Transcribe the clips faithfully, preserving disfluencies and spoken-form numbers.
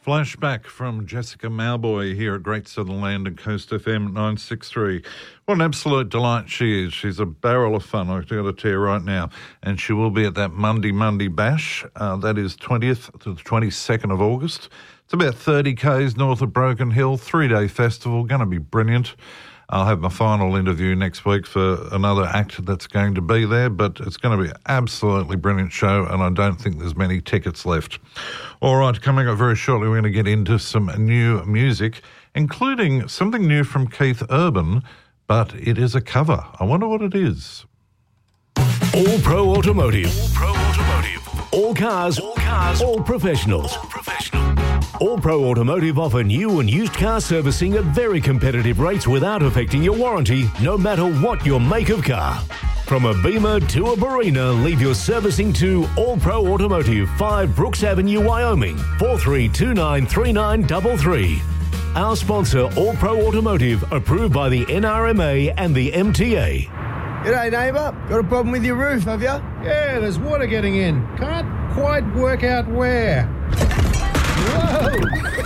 Flashback from Jessica Mauboy here at Great Southern Land and Coast F M nine sixty-three. What an absolute delight she is. She's a barrel of fun, I've got to tell you right now. And she will be at that Monday Monday Bash. Uh, that is twentieth to the twenty-second of August. It's about thirty kays north of Broken Hill, three-day festival, going to be brilliant. I'll have my final interview next week for another act that's going to be there, but it's going to be an absolutely brilliant show, and I don't think there's many tickets left. All right, coming up very shortly, we're going to get into some new music, including something new from Keith Urban, but it is a cover. I wonder what it is. All Pro Automotive. All Pro Automotive. All cars. All cars. All professionals. All professional. All Pro Automotive offer new and used car servicing at very competitive rates without affecting your warranty, no matter what your make of car. From a Beamer to a Barina, leave your servicing to All Pro Automotive, five Brooks Avenue, Wyoming, four three two nine three nine three three. Our sponsor, All Pro Automotive, approved by the N R M A and the M T A. G'day, neighbour. Got a problem with your roof, have you? Yeah, there's water getting in. Can't quite work out where. Whoa!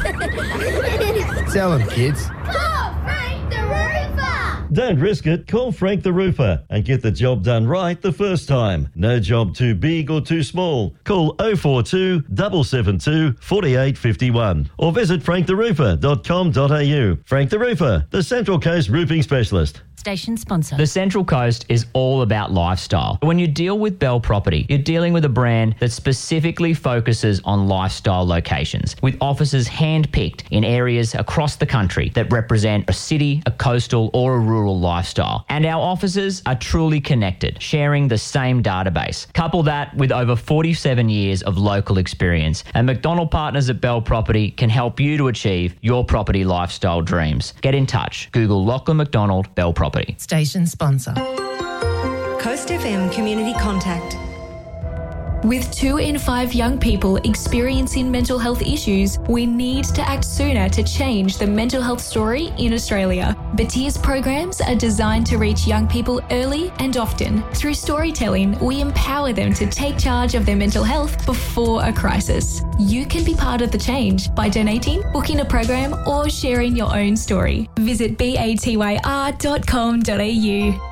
Tell them, kids. Call Frank the Roofer! Don't risk it. Call Frank the Roofer and get the job done right the first time. No job too big or too small. Call oh four two, seven seven two, four eight five one or visit frank the roofer dot com dot a u. Frank the Roofer, the Central Coast roofing specialist. Station sponsor. The Central Coast is all about lifestyle. When you deal with Bell Property, you're dealing with a brand that specifically focuses on lifestyle locations, with offices hand-picked in areas across the country that represent a city, a coastal, or a rural lifestyle. And our offices are truly connected, sharing the same database. Couple that with over forty-seven years of local experience, and McDonald Partners at Bell Property can help you to achieve your property lifestyle dreams. Get in touch. Google Lachlan McDonald Bell Property. Station sponsor. Coast F M Community Contact. With two in five young people experiencing mental health issues, we need to act sooner to change the mental health story in Australia. Batir's programs are designed to reach young people early and often. Through storytelling, we empower them to take charge of their mental health before a crisis. You can be part of the change by donating, booking a program, or sharing your own story. Visit batyr dot com dot a u.